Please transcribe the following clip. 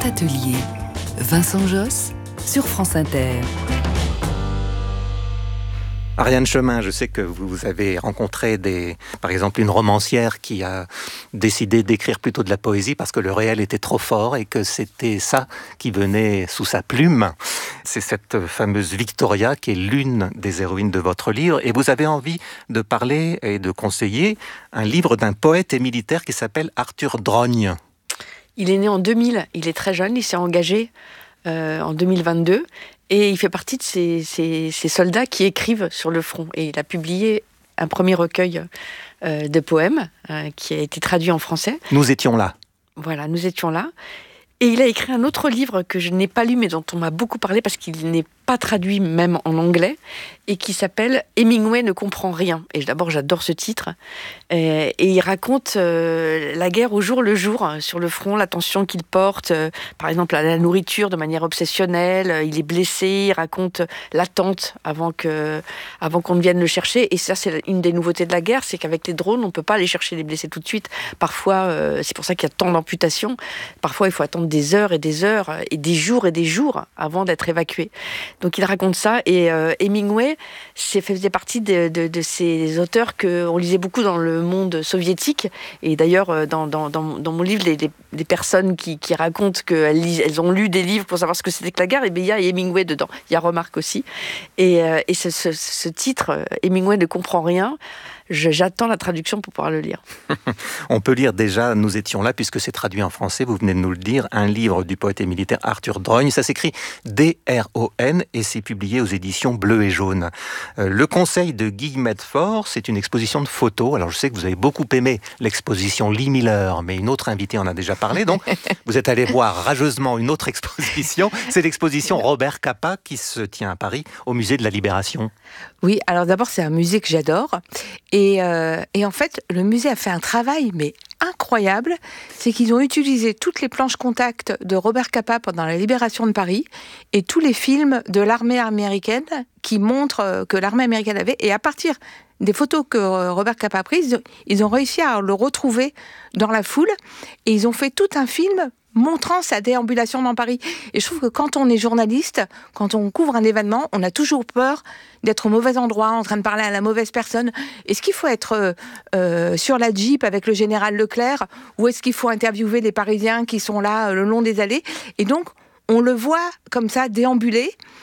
Grand Atelier. Vincent Josse sur France Inter. Ariane Chemin, je sais que vous avez rencontré par exemple une romancière qui a décidé d'écrire plutôt de la poésie parce que le réel était trop fort et que c'était ça qui venait sous sa plume. C'est cette fameuse Victoria qui est l'une des héroïnes de votre livre. Et vous avez envie de parler et de conseiller un livre d'un poète et militaire qui s'appelle Arthur Drogne. Il est né en 2000, il est très jeune, il s'est engagé en 2022 et il fait partie de ces soldats qui écrivent sur le front. Et il a publié un premier recueil de poèmes qui a été traduit en français. Nous étions là. Voilà, nous étions là. Et il a écrit un autre livre que je n'ai pas lu mais dont on m'a beaucoup parlé parce qu'il n'est pas traduit même en anglais et qui s'appelle « Hemingway ne comprend rien ». Et d'abord, j'adore ce titre. Et il raconte la guerre au jour le jour, sur le front, la tension qu'il porte, par exemple à la nourriture de manière obsessionnelle. Il est blessé, il raconte l'attente avant qu'on ne vienne le chercher. Et ça, c'est une des nouveautés de la guerre, c'est qu'avec les drones, on ne peut pas aller chercher les blessés tout de suite. Parfois, c'est pour ça qu'il y a tant d'amputations. Parfois, il faut attendre des heures et des des jours avant d'être évacué. Donc il raconte ça, et Hemingway faisait partie de ces auteurs qu'on lisait beaucoup dans le monde soviétique. Et d'ailleurs, dans mon livre, les personnes qui racontent qu'elles ont lu des livres pour savoir ce que c'était que la guerre, et bien il y a Hemingway dedans. Il y a Remarque aussi. Et ce titre, Hemingway ne comprend rien, j'attends la traduction pour pouvoir le lire. On peut lire déjà « Nous étions là » puisque c'est traduit en français, vous venez de nous le dire, un livre du poète et militaire Arthur Drogne. Ça s'écrit D-R-O-N et c'est publié aux éditions Bleu et Jaune. Le Conseil de Guy Medfort, c'est une exposition de photos. Alors je sais que vous avez beaucoup aimé l'exposition Lee Miller, mais une autre invitée en a déjà parlé, donc vous êtes allé voir rageusement une autre exposition. C'est l'exposition Robert Capa qui se tient à Paris, au musée de la Libération. Oui, alors d'abord c'est un musée que j'adore. Et en fait, le musée a fait un travail, mais incroyable. C'est qu'ils ont utilisé toutes les planches contact de Robert Capa pendant la libération de Paris et tous les films de l'armée américaine qui montrent que l'armée américaine avait. Et à partir des photos que Robert Capa a prises, ils ont réussi à le retrouver dans la foule. Et ils ont fait tout un film montrant sa déambulation dans Paris. Et je trouve que quand on est journaliste, quand on couvre un événement, on a toujours peur d'être au mauvais endroit, en train de parler à la mauvaise personne. Est-ce qu'il faut être sur la Jeep avec le général Leclerc, ou est-ce qu'il faut interviewer les Parisiens qui sont là le long des allées? Et donc, on le voit comme ça déambuler,